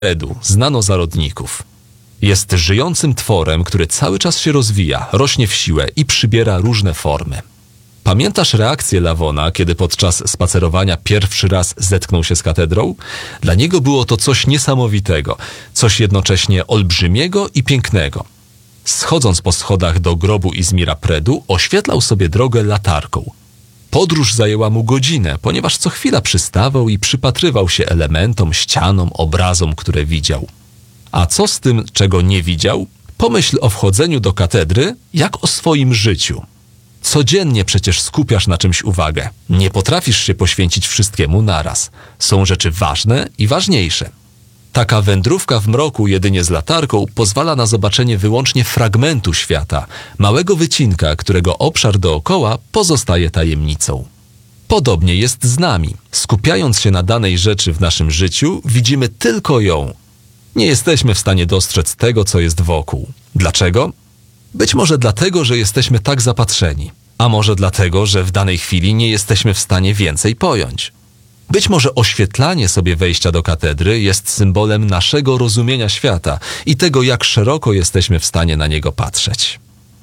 Edu z nanozarodników. Jest żyjącym tworem, który cały czas się rozwija, rośnie w siłę i przybiera różne formy. Pamiętasz reakcję Lawona, kiedy podczas spacerowania pierwszy raz zetknął się z katedrą? Dla niego było to coś niesamowitego, coś jednocześnie olbrzymiego i pięknego. Schodząc po schodach do grobu Izmira Predu, oświetlał sobie drogę latarką. Podróż zajęła mu godzinę, ponieważ co chwila przystawał i przypatrywał się elementom, ścianom, obrazom, które widział. A co z tym, czego nie widział? Pomyśl o wchodzeniu do katedry jak o swoim życiu. Codziennie przecież skupiasz na czymś uwagę. Nie potrafisz się poświęcić wszystkiemu naraz. Są rzeczy ważne i ważniejsze. Taka wędrówka w mroku jedynie z latarką pozwala na zobaczenie wyłącznie fragmentu świata, małego wycinka, którego obszar dookoła pozostaje tajemnicą. Podobnie jest z nami. Skupiając się na danej rzeczy w naszym życiu, widzimy tylko ją. Nie jesteśmy w stanie dostrzec tego, co jest wokół. Dlaczego? Być może dlatego, że jesteśmy tak zapatrzeni, a może dlatego, że w danej chwili nie jesteśmy w stanie więcej pojąć. Być może oświetlanie sobie wejścia do katedry jest symbolem naszego rozumienia świata i tego, jak szeroko jesteśmy w stanie na niego patrzeć.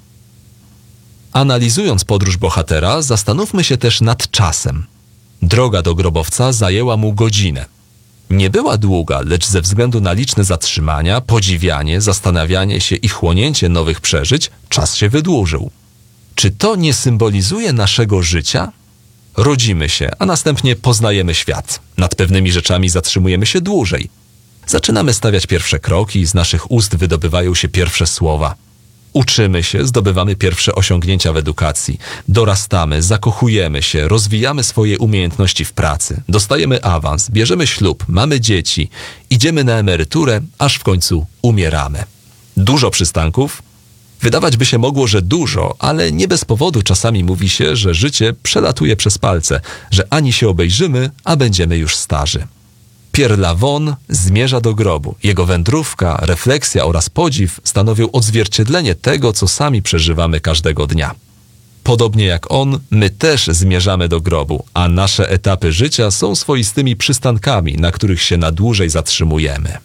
Analizując podróż bohatera, zastanówmy się też nad czasem. Droga do grobowca zajęła mu godzinę. Nie była długa, lecz ze względu na liczne zatrzymania, podziwianie, zastanawianie się i chłonięcie nowych przeżyć, czas się wydłużył. Czy to nie symbolizuje naszego życia? Rodzimy się, a następnie poznajemy świat. Nad pewnymi rzeczami zatrzymujemy się dłużej. Zaczynamy stawiać pierwsze kroki, z naszych ust wydobywają się pierwsze słowa. Uczymy się, zdobywamy pierwsze osiągnięcia w edukacji. Dorastamy, zakochujemy się, rozwijamy swoje umiejętności w pracy. Dostajemy awans, bierzemy ślub, mamy dzieci. Idziemy na emeryturę, aż w końcu umieramy. Dużo przystanków? Wydawać by się mogło, że dużo, ale nie bez powodu czasami mówi się, że życie przelatuje przez palce, że ani się obejrzymy, a będziemy już starzy. Pierre Lavon zmierza do grobu. Jego wędrówka, refleksja oraz podziw stanowią odzwierciedlenie tego, co sami przeżywamy każdego dnia. Podobnie jak on, my też zmierzamy do grobu, a nasze etapy życia są swoistymi przystankami, na których się na dłużej zatrzymujemy.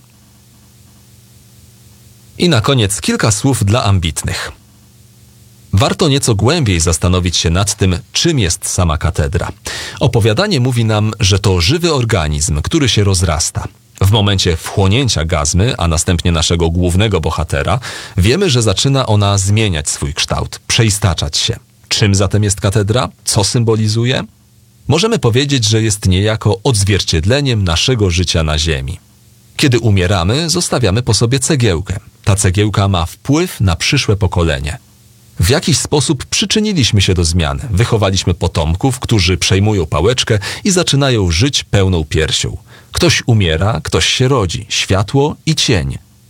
I na koniec kilka słów dla ambitnych. Warto nieco głębiej zastanowić się nad tym, czym jest sama katedra. Opowiadanie mówi nam, że to żywy organizm, który się rozrasta. W momencie wchłonięcia gazmy, a następnie naszego głównego bohatera, wiemy, że zaczyna ona zmieniać swój kształt, przeistaczać się. Czym zatem jest katedra? Co symbolizuje? Możemy powiedzieć, że jest niejako odzwierciedleniem naszego życia na ziemi. Kiedy umieramy, zostawiamy po sobie cegiełkę. Ta cegiełka ma wpływ na przyszłe pokolenie. W jakiś sposób przyczyniliśmy się do zmian. Wychowaliśmy potomków, którzy przejmują pałeczkę i zaczynają żyć pełną piersią. Ktoś umiera, ktoś się rodzi. Światło i cień.